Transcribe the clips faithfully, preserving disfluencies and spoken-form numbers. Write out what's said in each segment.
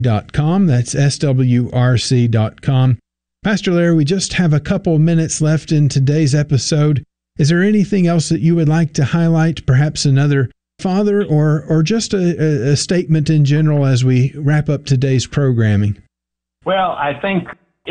dot com. That's S W R C dot com. Pastor Larry, we just have a couple minutes left in today's episode. Is there anything else that you would like to highlight, perhaps another father or, or just a, a statement in general as we wrap up today's programming? Well, I think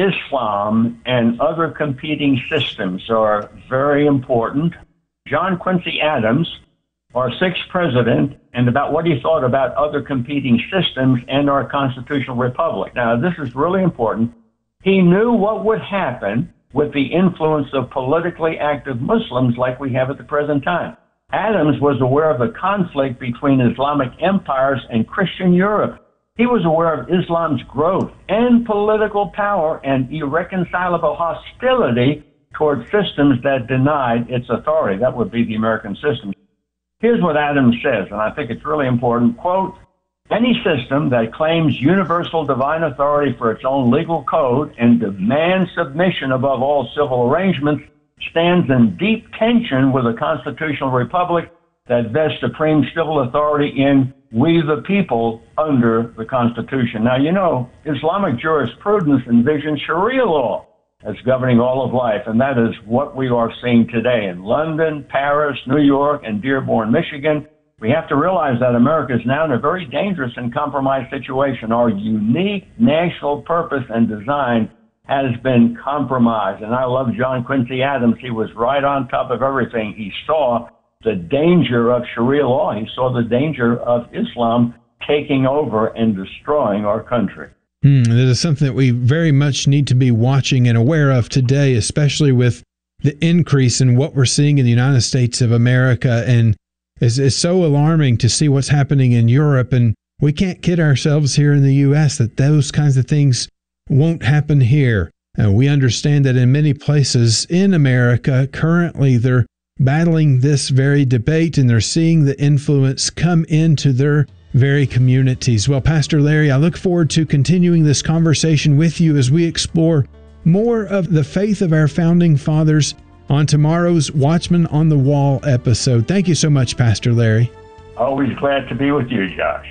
Islam and other competing systems are very important. John Quincy Adams, our sixth president, and about what he thought about other competing systems and our constitutional republic. Now, this is really important. He knew what would happen with the influence of politically active Muslims like we have at the present time. Adams was aware of the conflict between Islamic empires and Christian Europe. He was aware of Islam's growth and political power and irreconcilable hostility toward systems that denied its authority. That would be the American system. Here's what Adams says, and I think it's really important. Quote, any system that claims universal divine authority for its own legal code and demands submission above all civil arrangements stands in deep tension with a constitutional republic that vests supreme civil authority in we the people under the Constitution. Now, you know, Islamic jurisprudence envisions Sharia law as governing all of life, and that is what we are seeing today in London, Paris, New York, and Dearborn, Michigan. We have to realize that America is now in a very dangerous and compromised situation. Our unique national purpose and design has been compromised. And I love John Quincy Adams. He was right on top of everything. He saw the danger of Sharia law. He saw the danger of Islam taking over and destroying our country. Hmm, that is something that we very much need to be watching and aware of today, especially with the increase in what we're seeing in the United States of America. And it's, it's so alarming to see what's happening in Europe. And we can't kid ourselves here in the U S that those kinds of things won't happen here. Uh, we understand that in many places in America, currently they're battling this very debate and they're seeing the influence come into their very communities. Well, Pastor Larry, I look forward to continuing this conversation with you as we explore more of the faith of our founding fathers on tomorrow's Watchman on the Wall episode. Thank you so much, Pastor Larry. Always glad to be with you, Josh.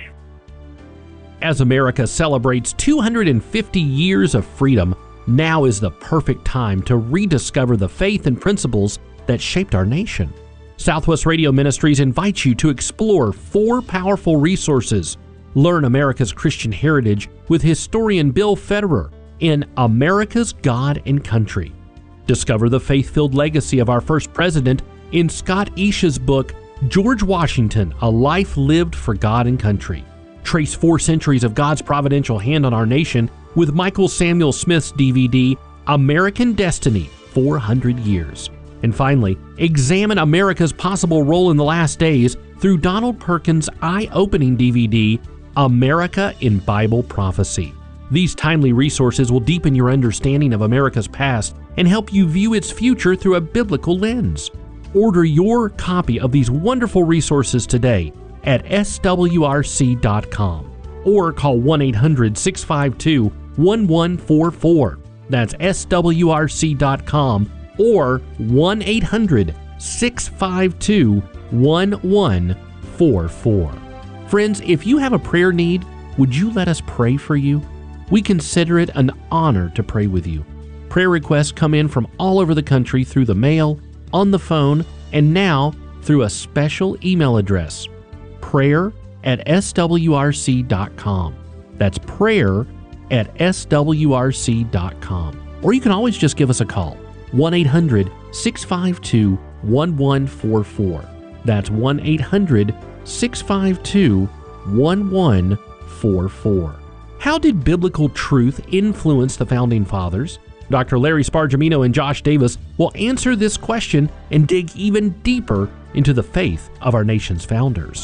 As America celebrates two hundred fifty years of freedom, now is the perfect time to rediscover the faith and principles that shaped our nation. Southwest Radio Ministries invites you to explore four powerful resources. Learn America's Christian heritage with historian Bill Federer in America's God and Country. Discover the faith-filled legacy of our first president in Scott Isha's book, George Washington, A Life Lived for God and Country. Trace four centuries of God's providential hand on our nation with Michael Samuel Smith's D V D, American Destiny, four hundred years. And finally, examine America's possible role in the last days through Donald Perkins' eye-opening D V D, America in Bible Prophecy. These timely resources will deepen your understanding of America's past and help you view its future through a biblical lens. Order your copy of these wonderful resources today at S W R C dot com or call one eight hundred, six five two, one one four four. That's S W R C dot com or one eight hundred, six five two, one one four four. Friends, if you have a prayer need, would you let us pray for you? We consider it an honor to pray with you. Prayer requests come in from all over the country through the mail, on the phone, and now through a special email address, prayer at S W R C dot com. That's prayer at S W R C dot com. Or you can always just give us a call, one eight hundred, six five two, one one four four. That's one eight hundred, six five two, one one four four. How did biblical truth influence the Founding Fathers? Doctor Larry Spargimino and Josh Davis will answer this question and dig even deeper into the faith of our nation's founders.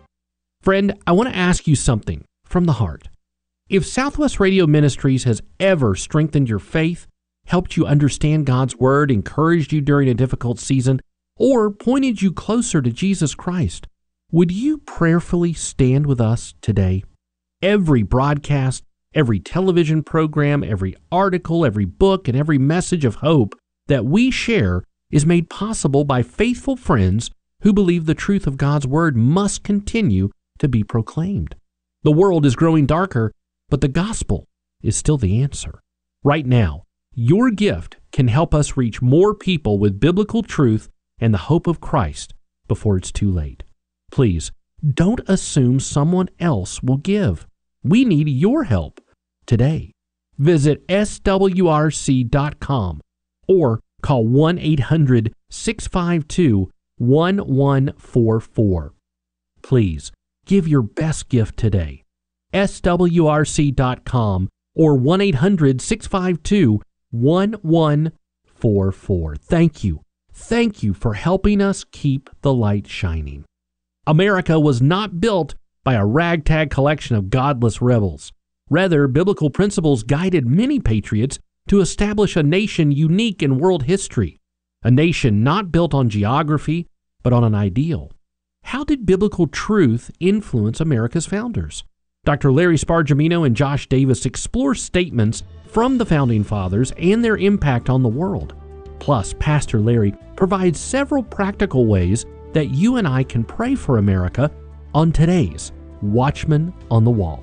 Friend, I want to ask you something from the heart. If Southwest Radio Ministries has ever strengthened your faith, helped you understand God's Word, encouraged you during a difficult season, or pointed you closer to Jesus Christ, would you prayerfully stand with us today? Every broadcast, every television program, every article, every book, and every message of hope that we share is made possible by faithful friends who believe the truth of God's Word must continue to be proclaimed. The world is growing darker, but the gospel is still the answer. Right now, your gift can help us reach more people with biblical truth and the hope of Christ before it's too late. Please, don't assume someone else will give. We need your help today. Visit S W R C dot com or call one eight hundred six five two one one four four. Please give your best gift today. S W R C dot com or one eight hundred six five two one one four four. Thank you. Thank you for helping us keep the light shining. America was not built by a ragtag collection of godless rebels. Rather, biblical principles guided many patriots to establish a nation unique in world history, a nation not built on geography, but on an ideal. How did biblical truth influence America's founders? Doctor Larry Spargimino and Josh Davis explore statements from the Founding Fathers and their impact on the world. Plus, Pastor Larry provides several practical ways that you and I can pray for America on today's Watchman on the Wall.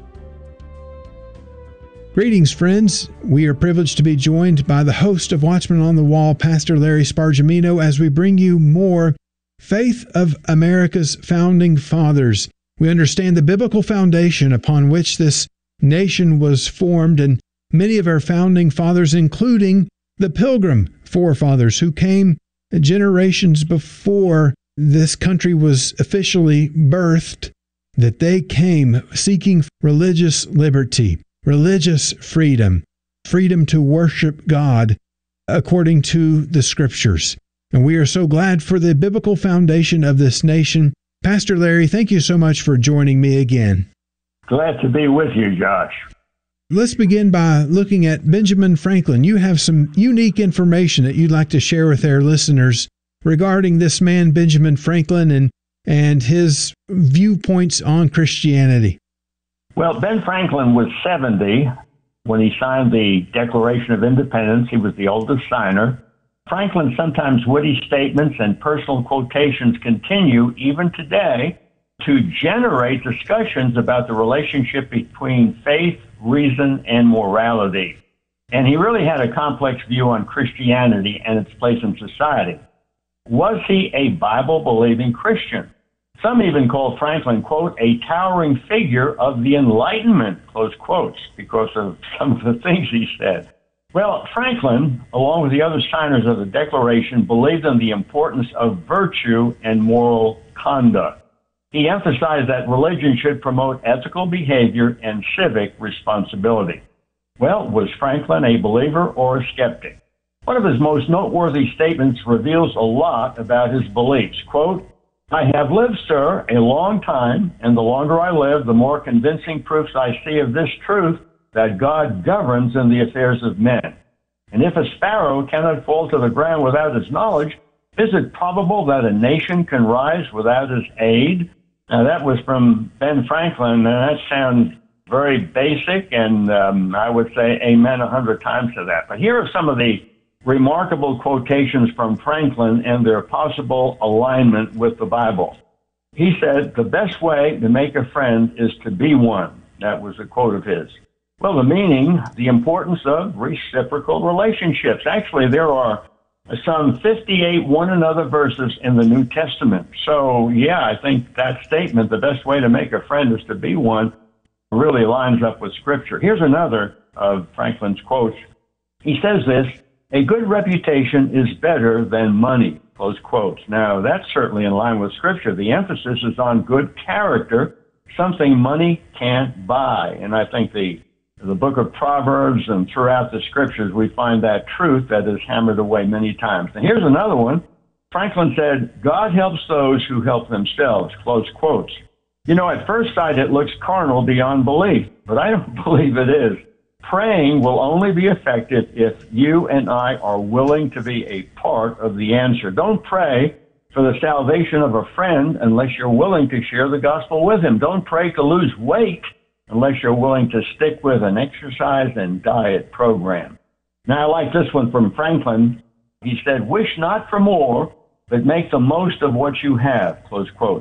Greetings, friends. We are privileged to be joined by the host of Watchman on the Wall, Pastor Larry Spargimino, as we bring you more Faith of America's Founding Fathers. We understand the biblical foundation upon which this nation was formed, and many of our founding fathers, including the Pilgrim forefathers who came generations before this country was officially birthed, that they came seeking religious liberty, religious freedom, freedom to worship God according to the Scriptures. And we are so glad for the biblical foundation of this nation. Pastor Larry, thank you so much for joining me again. Glad to be with you, Josh. Let's begin by looking at Benjamin Franklin. You have some unique information that you'd like to share with our listeners regarding this man, Benjamin Franklin, and, and his viewpoints on Christianity. Well, Ben Franklin was seventy when he signed the Declaration of Independence. He was the oldest signer. Franklin's sometimes witty statements and personal quotations continue, even today, to generate discussions about the relationship between faith, reason, and morality. And he really had a complex view on Christianity and its place in society. Was he a Bible-believing Christian? Some even call Franklin, quote, a towering figure of the Enlightenment, close quotes, because of some of the things he said. Well, Franklin, along with the other signers of the Declaration, believed in the importance of virtue and moral conduct. He emphasized that religion should promote ethical behavior and civic responsibility. Well, was Franklin a believer or a skeptic? One of his most noteworthy statements reveals a lot about his beliefs. Quote, I have lived, sir, a long time, and the longer I live, the more convincing proofs I see of this truth, that God governs in the affairs of men. And if a sparrow cannot fall to the ground without his knowledge, is it probable that a nation can rise without his aid? Now, that was from Ben Franklin, and that sounds very basic, and um, I would say amen a hundred times to that. But here are some of the remarkable quotations from Franklin and their possible alignment with the Bible. He said, the best way to make a friend is to be one. That was a quote of his. Well, the meaning, the importance of reciprocal relationships. Actually, there are some fifty-eight one another verses in the New Testament. So, yeah, I think that statement, the best way to make a friend is to be one, really lines up with Scripture. Here's another of Franklin's quotes. He says this, a good reputation is better than money, close quotes. Now, that's certainly in line with Scripture. The emphasis is on good character, something money can't buy. And I think the the book of Proverbs and throughout the Scriptures, we find that truth that is hammered away many times. And here's another one. Franklin said, God helps those who help themselves, close quotes. You know, at first sight, it looks carnal beyond belief, but I don't believe it is. Praying will only be effective if you and I are willing to be a part of the answer. Don't pray for the salvation of a friend unless you're willing to share the gospel with him. Don't pray to lose weight unless you're willing to stick with an exercise and diet program. Now, I like this one from Franklin. He said, wish not for more, but make the most of what you have, close quotes.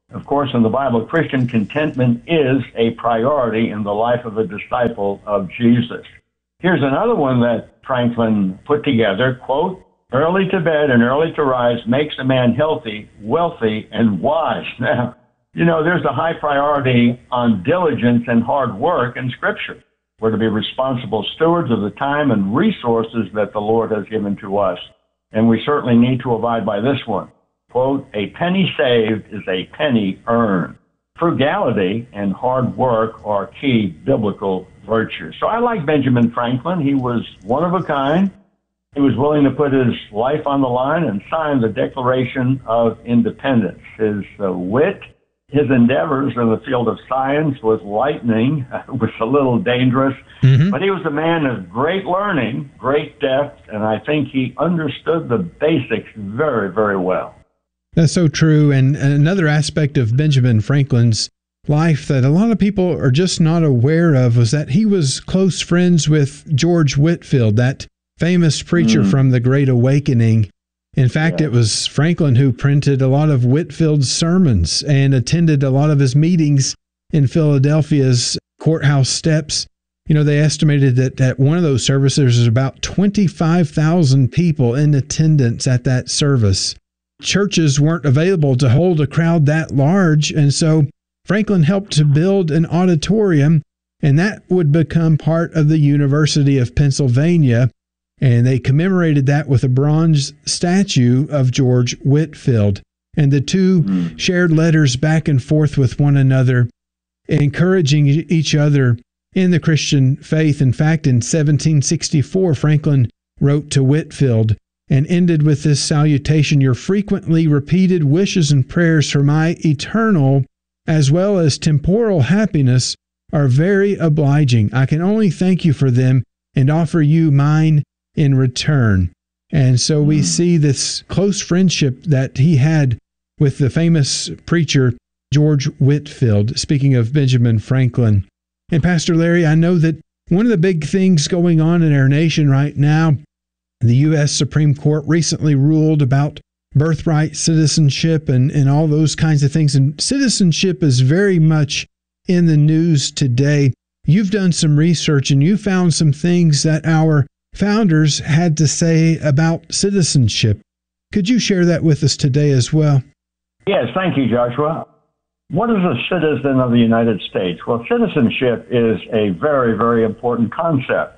Of course, in the Bible, Christian contentment is a priority in the life of a disciple of Jesus. Here's another one that Franklin put together, quote, "Early to bed and early to rise makes a man healthy, wealthy, and wise." Now, you know, there's a high priority on diligence and hard work in Scripture. We're to be responsible stewards of the time and resources that the Lord has given to us. And we certainly need to abide by this one. Quote, "A penny saved is a penny earned." Frugality and hard work are key biblical virtues. So I like Benjamin Franklin. He was one of a kind. He was willing to put his life on the line and sign the Declaration of Independence. His uh, wit, his endeavors in the field of science was lightning, was a little dangerous, mm-hmm. but he was a man of great learning, great depth, and I think he understood the basics very, very well. That's so true. And another aspect of Benjamin Franklin's life that a lot of people are just not aware of was that he was close friends with George Whitefield, that famous preacher mm. from the Great Awakening. In fact, yeah. it was Franklin who printed a lot of Whitefield's sermons and attended a lot of his meetings in Philadelphia's courthouse steps. You know, they estimated that at one of those services, there was about twenty-five thousand people in attendance at that service. Churches weren't available to hold a crowd that large, and so Franklin helped to build an auditorium, and that would become part of the University of Pennsylvania, and they commemorated that with a bronze statue of George Whitefield. And the two mm. shared letters back and forth with one another, encouraging each other in the Christian faith. In fact, in seventeen sixty-four, Franklin wrote to Whitefield and ended with this salutation: "Your frequently repeated wishes and prayers for my eternal as well as temporal happiness are very obliging. I can only thank you for them and offer you mine in return." And so we see this close friendship that he had with the famous preacher George Whitefield, speaking of Benjamin Franklin. And Pastor Larry, I know that one of the big things going on in our nation right now, the U S Supreme Court recently ruled about birthright citizenship and, and all those kinds of things. And citizenship is very much in the news today. You've done some research and you found some things that our founders had to say about citizenship. Could you share that with us today as well? Yes, thank you, Joshua. What is a citizen of the United States? Well, citizenship is a very, very important concept.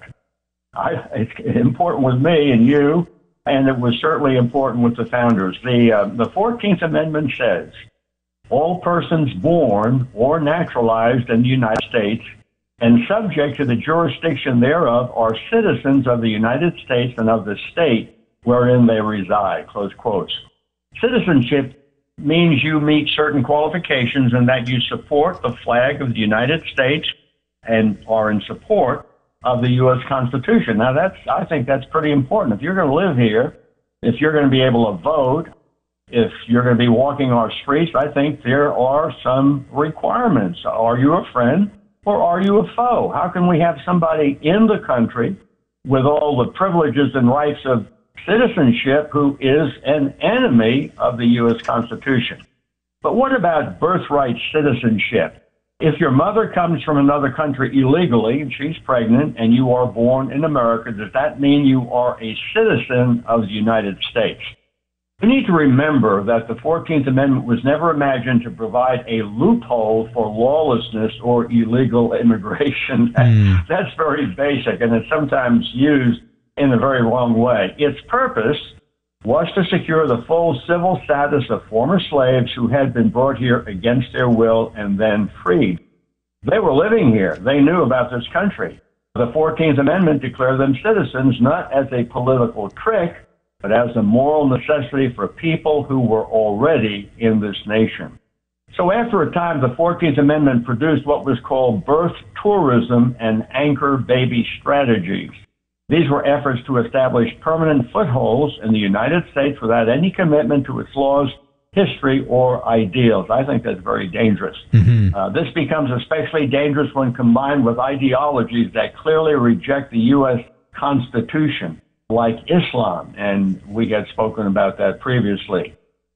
I, it's important with me and you, and it was certainly important with the founders. The, uh, the fourteenth Amendment says, "All persons born or naturalized in the United States and subject to the jurisdiction thereof are citizens of the United States and of the state wherein they reside," close quotes. Citizenship means you meet certain qualifications and that you support the flag of the United States and are in support of the U S Constitution. Now, that's I think that's pretty important. If you're going to live here, if you're going to be able to vote, if you're going to be walking our streets, I think there are some requirements. Are you a friend or are you a foe? How can we have somebody in the country with all the privileges and rights of citizenship who is an enemy of the U S Constitution? But what about birthright citizenship? If your mother comes from another country illegally and she's pregnant and you are born in America, does that mean you are a citizen of the United States? We need to remember that the fourteenth Amendment was never imagined to provide a loophole for lawlessness or illegal immigration. Mm. That's very basic, and it's sometimes used in a very wrong way. Its purpose was to secure the full civil status of former slaves who had been brought here against their will and then freed. They were living here. They knew about this country. The fourteenth Amendment declared them citizens not as a political trick, but as a moral necessity for people who were already in this nation. So after a time, the fourteenth Amendment produced what was called birth tourism and anchor baby strategies. These were efforts to establish permanent footholds in the United States without any commitment to its laws, history, or ideals. I think that's very dangerous. Mm-hmm. Uh, this becomes especially dangerous when combined with ideologies that clearly reject the U S Constitution, like Islam, and we had spoken about that previously.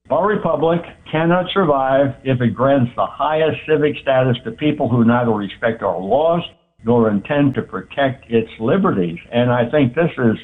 Our republic cannot survive if it grants the highest civic status to people who neither respect our laws nor intend to protect its liberties. And I think this is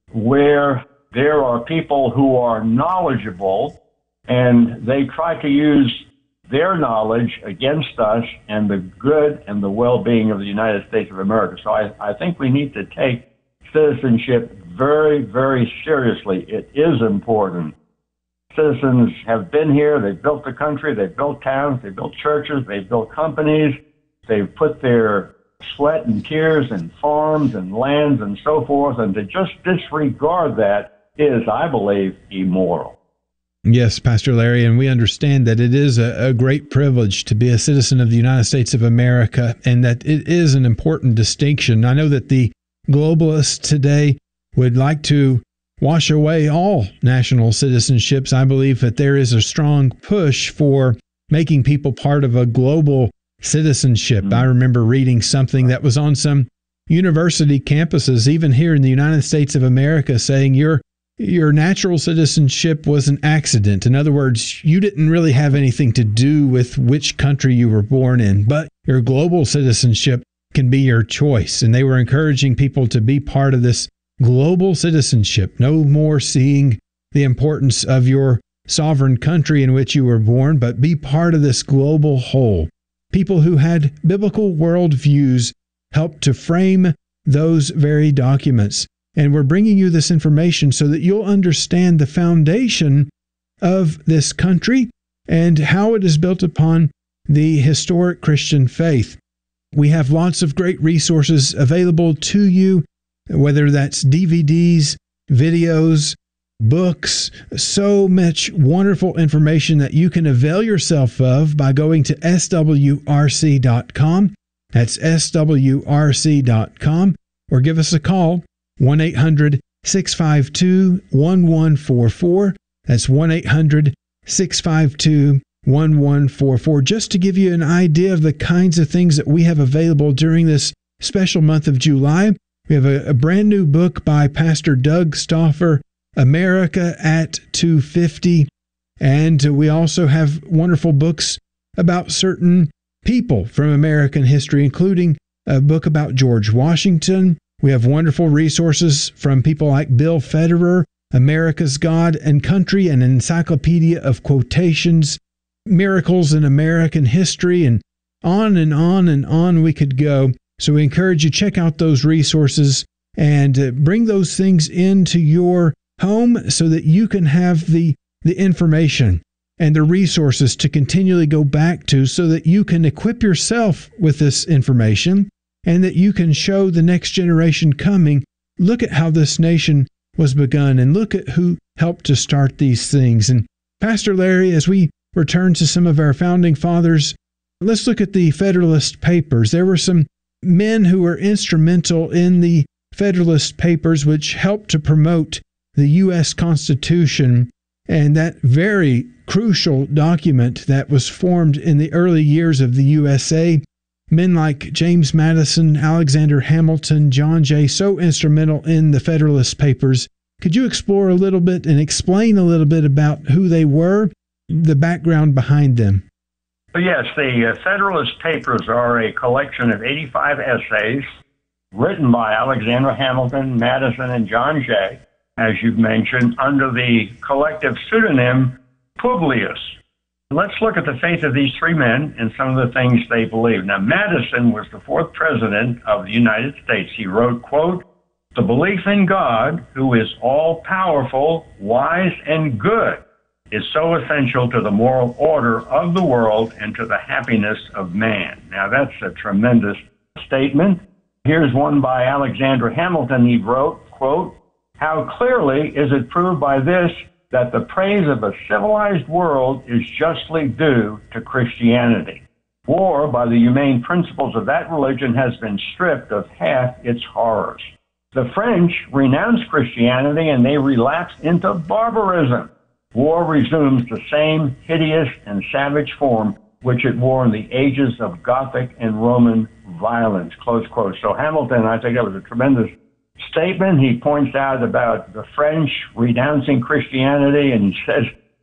where there are people who are knowledgeable and they try to use their knowledge against us and the good and the well-being of the United States of America. So I, I think we need to take citizenship very, very seriously. It is important. Citizens have been here. They've built the country. They've built towns. They've built churches. They've built companies. They've put their sweat and tears in farms and lands and so forth. And to just disregard that is, I believe, immoral. Yes, Pastor Larry, and we understand that it is a, a great privilege to be a citizen of the United States of America, and that it is an important distinction. I know that the globalists today would like to wash away all national citizenships. I believe that there is a strong push for making people part of a global citizenship. Mm-hmm. I remember reading something that was on some university campuses, even here in the United States of America, saying your your natural citizenship was an accident. In other words, you didn't really have anything to do with which country you were born in, but your global citizenship can be your choice. And they were encouraging people to be part of this global citizenship, no more seeing the importance of your sovereign country in which you were born, but be part of this global whole. People who had biblical worldviews helped to frame those very documents. And we're bringing you this information so that you'll understand the foundation of this country and how it is built upon the historic Christian faith. We have lots of great resources available to you, whether that's D V Ds, videos, books, so much wonderful information that you can avail yourself of by going to S W R C dot com. That's S W R C dot com, or give us a call, one eight hundred, six five two, one one four four. That's one eight hundred, six five two, one one four four, just to give you an idea of the kinds of things that we have available during this special month of July. We have a, a brand new book by Pastor Doug Stauffer, America at two fifty. And we also have wonderful books about certain people from American history, including a book about George Washington. We have wonderful resources from people like Bill Federer, America's God and Country, an encyclopedia of quotations, miracles in American history, and on and on and on we could go. So we encourage you to check out those resources and uh, bring those things into your home so that you can have the, the information and the resources to continually go back to, so that you can equip yourself with this information and that you can show the next generation coming, look at how this nation was begun and look at who helped to start these things. And Pastor Larry, as we return to some of our founding fathers, let's look at the Federalist Papers. There were some men who were instrumental in the Federalist Papers, which helped to promote the U S Constitution, and that very crucial document that was formed in the early years of the U S A. Men like James Madison, Alexander Hamilton, John Jay, so instrumental in the Federalist Papers. Could you explore a little bit and explain a little bit about who they were, the background behind them? Yes, the uh, Federalist Papers are a collection of eighty-five essays written by Alexander Hamilton, Madison, and John Jay, as you've mentioned, under the collective pseudonym Publius. Let's look at the faith of these three men and some of the things they believed. Now, Madison was the fourth president of the United States. He wrote, quote, "The belief in God, who is all-powerful, wise, and good, is so essential to the moral order of the world and to the happiness of man." Now, that's a tremendous statement. Here's one by Alexander Hamilton. He wrote, quote, "How clearly is it proved by this that the praise of a civilized world is justly due to Christianity. War, by the humane principles of that religion, has been stripped of half its horrors. The French renounced Christianity and they relapsed into barbarism. War resumes the same hideous and savage form which it wore in the ages of Gothic and Roman violence," close quote. So Hamilton, I think that was a tremendous statement. He points out about the French renouncing Christianity, and he says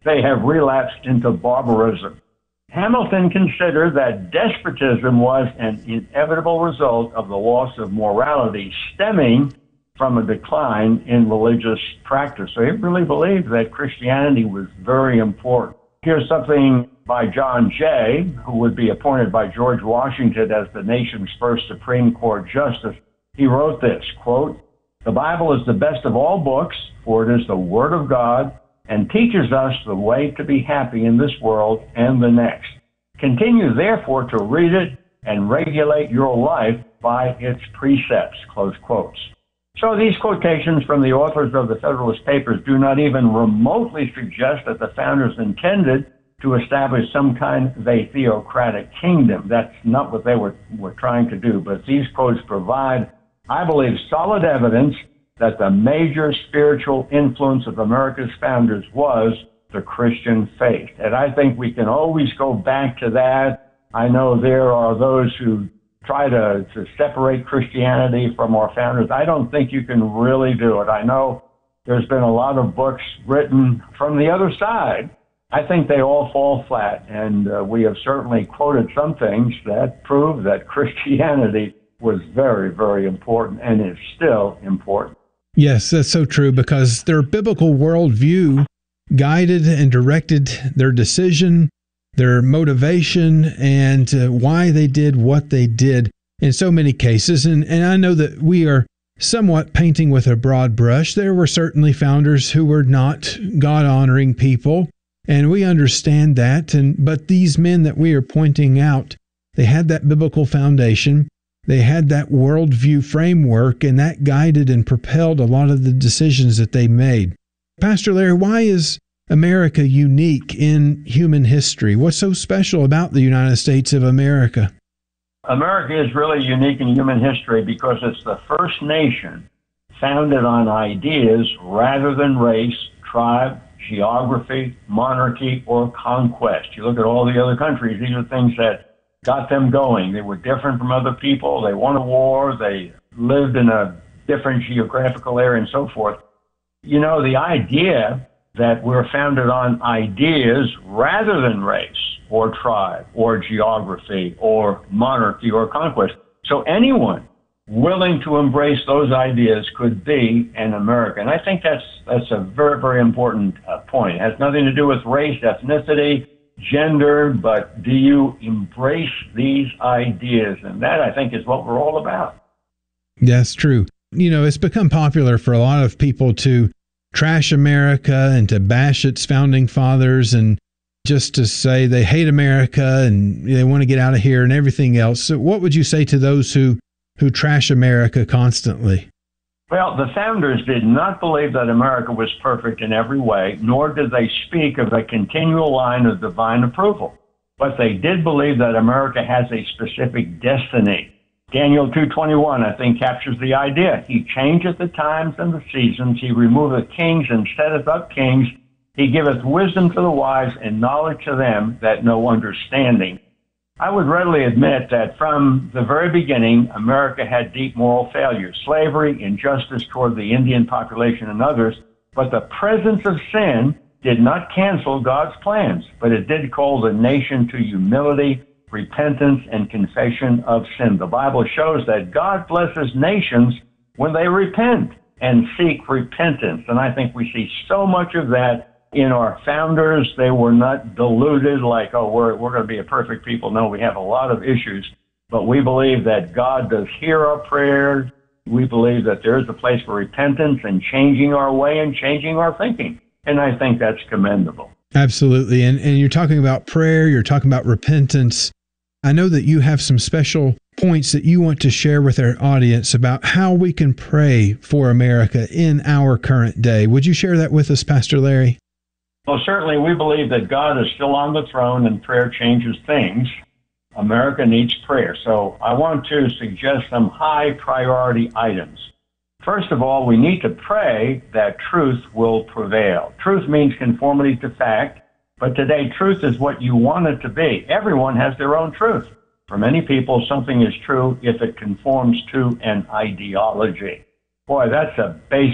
they have relapsed into barbarism. Hamilton considered that despotism was an inevitable result of the loss of morality stemming from a decline in religious practice. So he really believed that Christianity was very important. Here's something by John Jay, who would be appointed by George Washington as the nation's first Supreme Court justice. He wrote this, quote, "The Bible is the best of all books, for it is the Word of God and teaches us the way to be happy in this world and the next. Continue, therefore, to read it and regulate your life by its precepts," close quotes. So these quotations from the authors of the Federalist Papers do not even remotely suggest that the founders intended to establish some kind of a theocratic kingdom. That's not what they were, were trying to do. But these quotes provide, I believe, solid evidence that the major spiritual influence of America's founders was the Christian faith. And I think we can always go back to that. I know there are those who try to, to separate Christianity from our founders. I don't think you can really do it. I know there's been a lot of books written from the other side. I think they all fall flat, and uh, we have certainly quoted some things that prove that Christianity was very, very important and is still important. Yes, that's so true, because their biblical worldview guided and directed their decision, their motivation, and uh, why they did what they did in so many cases. And, and I know that we are somewhat painting with a broad brush. There were certainly founders who were not God-honoring people, and we understand that. And but these men that we are pointing out, they had that biblical foundation. They had that worldview framework, and that guided and propelled a lot of the decisions that they made. Pastor Larry, why is America unique in human history? What's so special about the United States of America? America is really unique in human history because it's the first nation founded on ideas rather than race, tribe, geography, monarchy, or conquest. You look at all the other countries, these are things that got them going. They were different from other people. They won a war. They lived in a different geographical area and so forth. You know, the idea that we're founded on ideas rather than race or tribe or geography or monarchy or conquest. So anyone willing to embrace those ideas could be an American. I think that's that's a very, very important uh, point. It has nothing to do with race, ethnicity, gender, but do you embrace these ideas? And that, I think, is what we're all about. That's true. You know, it's become popular for a lot of people to trash America and to bash its founding fathers and just to say they hate America and they want to get out of here and everything else. So what would you say to those who, who trash America constantly? Well, the founders did not believe that America was perfect in every way, nor did they speak of a continual line of divine approval. But they did believe that America has a specific destiny. Daniel two twenty-one, I think, captures the idea. He changeth the times and the seasons. He removeth kings and setteth up kings. He giveth wisdom to the wise and knowledge to them that know understanding. I would readily admit that from the very beginning, America had deep moral failures, slavery, injustice toward the Indian population and others, but the presence of sin did not cancel God's plans, but it did call the nation to humility, repentance, and confession of sin. The Bible shows that God blesses nations when they repent and seek repentance, and I think we see so much of that in our founders. They were not deluded like, oh, we're we're going to be a perfect people. No, we have a lot of issues, but we believe that God does hear our prayers. We believe that there is a place for repentance and changing our way and changing our thinking, and I think that's commendable. Absolutely, and and you're talking about prayer, you're talking about repentance. I know that you have some special points that you want to share with our audience about how we can pray for America in our current day. Would you share that with us, Pastor Larry? Well, certainly we believe that God is still on the throne and prayer changes things. America needs prayer. So I want to suggest some high priority items. First of all, we need to pray that truth will prevail. Truth means conformity to fact, but today truth is what you want it to be. Everyone has their own truth. For many people, something is true if it conforms to an ideology. Boy, that's a basic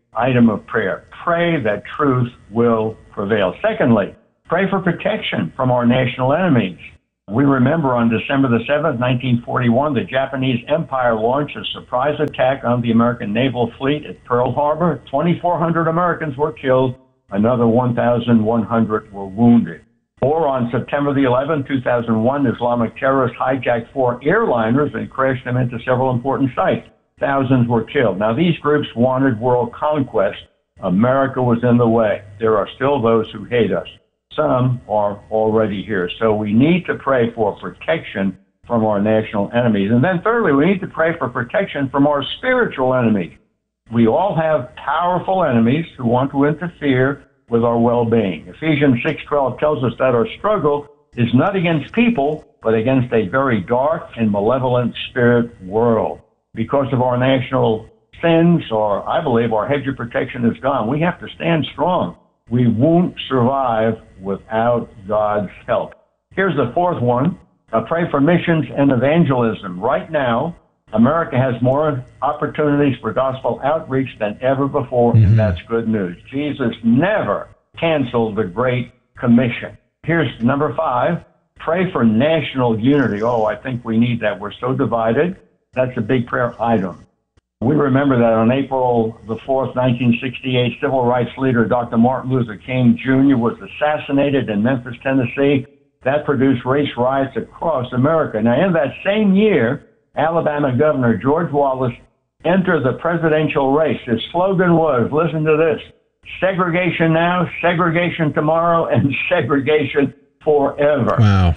item of prayer. Pray that truth will prevail. Secondly, pray for protection from our national enemies. We remember on December the seventh, nineteen forty-one, the Japanese Empire launched a surprise attack on the American naval fleet at Pearl Harbor. twenty-four hundred Americans were killed. Another one thousand one hundred were wounded. Or on September the eleventh, two thousand one, Islamic terrorists hijacked four airliners and crashed them into several important sites. Thousands were killed. Now, these groups wanted world conquest. America was in the way. There are still those who hate us. Some are already here. So we need to pray for protection from our national enemies. And then thirdly, we need to pray for protection from our spiritual enemies. We all have powerful enemies who want to interfere with our well-being. Ephesians six twelve tells us that our struggle is not against people, but against a very dark and malevolent spirit world. Because of our national sins, or I believe our hedge of protection is gone, we have to stand strong. We won't survive without God's help. Here's the fourth one. Uh, pray for missions and evangelism. Right now, America has more opportunities for gospel outreach than ever before, mm-hmm. and that's good news. Jesus never canceled the Great Commission. Here's number five. Pray for national unity. Oh, I think we need that. We're so divided. That's a big prayer item. We remember that on April the fourth, nineteen sixty-eight, civil rights leader Doctor Martin Luther King Junior was assassinated in Memphis, Tennessee. That produced race riots across America. Now, in that same year, Alabama Governor George Wallace entered the presidential race. His slogan was, listen to this, segregation now, segregation tomorrow, and segregation forever. Wow.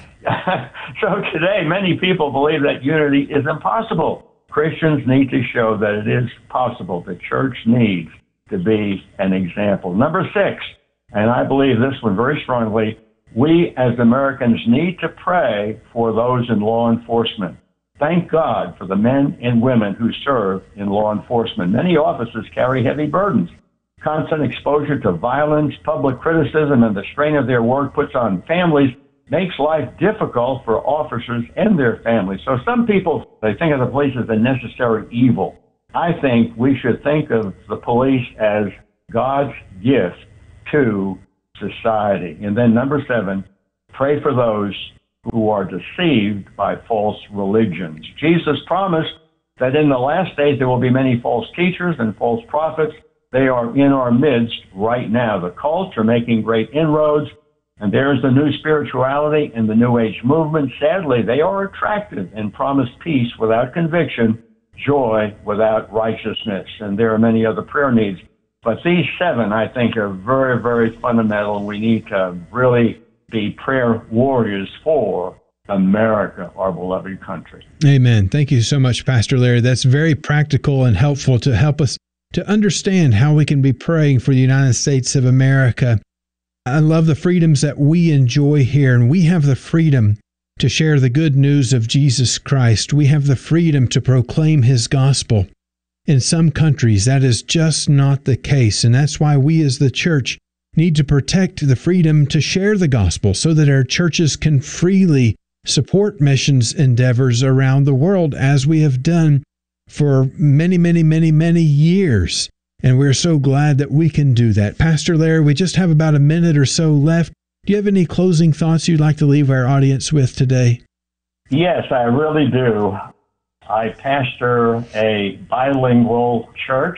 So today, many people believe that unity is impossible. Christians need to show that it is possible. The church needs to be an example. Number six, and I believe this one very strongly, we as Americans need to pray for those in law enforcement. Thank God for the men and women who serve in law enforcement. Many officers carry heavy burdens. Constant exposure to violence, public criticism, and the strain of their work puts on families makes life difficult for officers and their families. So some people, they think of the police as a necessary evil. I think we should think of the police as God's gift to society. And then number seven, pray for those who are deceived by false religions. Jesus promised that in the last days there will be many false teachers and false prophets. They are in our midst right now. The cults are making great inroads. And there's the new spirituality and the New Age movement. Sadly, they are attractive and promise peace without conviction, joy without righteousness. And there are many other prayer needs. But these seven, I think, are very, very fundamental. And we need to really be prayer warriors for America, our beloved country. Amen. Thank you so much, Pastor Larry. That's very practical and helpful to help us to understand how we can be praying for the United States of America. I love the freedoms that we enjoy here, and we have the freedom to share the good news of Jesus Christ. We have the freedom to proclaim His gospel. In some countries, that is just not the case, and that's why we as the church need to protect the freedom to share the gospel so that our churches can freely support missions endeavors around the world, as we have done for many, many, many, many years. And we're so glad that we can do that. Pastor Larry, we just have about a minute or so left. Do you have any closing thoughts you'd like to leave our audience with today? Yes, I really do. I pastor a bilingual church,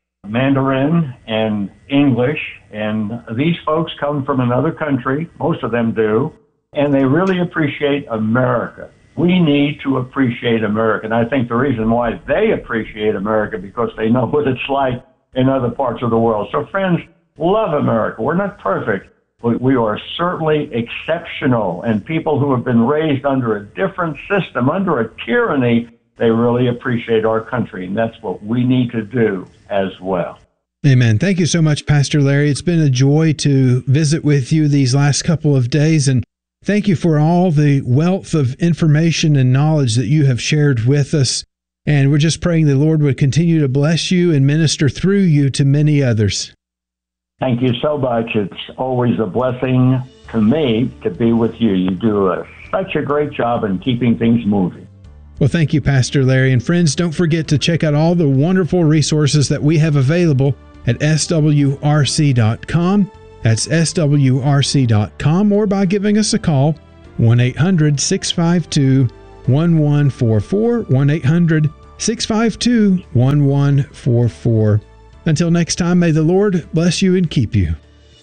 Mandarin and English, and these folks come from another country, most of them do, and they really appreciate America. We need to appreciate America, and I think the reason why they appreciate America because they know what it's like in other parts of the world. So friends, love America. We're not perfect, but we are certainly exceptional. And people who have been raised under a different system, under a tyranny, they really appreciate our country. And that's what we need to do as well. Amen. Thank you so much, Pastor Larry. It's been a joy to visit with you these last couple of days. And thank you for all the wealth of information and knowledge that you have shared with us. And we're just praying the Lord would continue to bless you and minister through you to many others. Thank you so much. It's always a blessing to me to be with you. You do a, such a great job in keeping things moving. Well, thank you, Pastor Larry. And friends, don't forget to check out all the wonderful resources that we have available at S W R C dot com. That's S W R C dot com, or by giving us a call, one eight hundred six five two one one four four, one eight hundred six five two one one four four. Until next time, may the Lord bless you and keep you.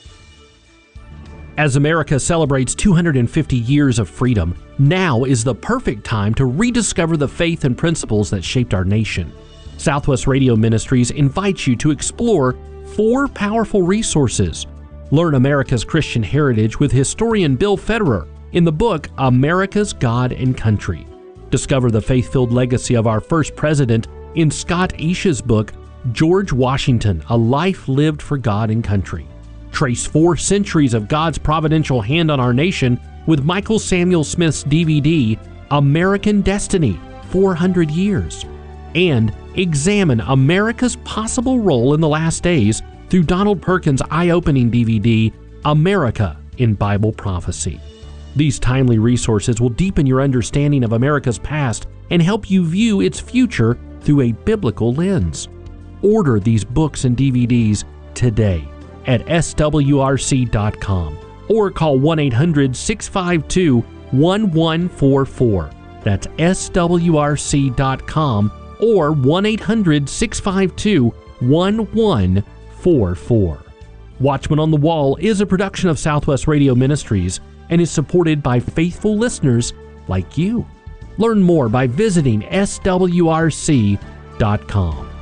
As America celebrates two hundred fifty years of freedom, now is the perfect time to rediscover the faith and principles that shaped our nation. Southwest Radio Ministries invites you to explore four powerful resources. Learn America's Christian heritage with historian Bill Federer in the book America's God and Country. Discover the faith-filled legacy of our first president in Scott Isha's book George Washington, A Life Lived for God and Country. Trace four centuries of God's providential hand on our nation with Michael Samuel Smith's D V D, American Destiny, four hundred years. And examine America's possible role in the last days through Donald Perkins' eye-opening D V D, America in Bible Prophecy. These timely resources will deepen your understanding of America's past and help you view its future through a biblical lens. Order these books and D V Ds today at S W R C dot com or call one eight hundred six five two one one four four. That's S W R C dot com or one eight hundred six five two one one four four. Watchman on the Wall is a production of Southwest Radio Ministries and is supported by faithful listeners like you. Learn more by visiting S W R C dot com.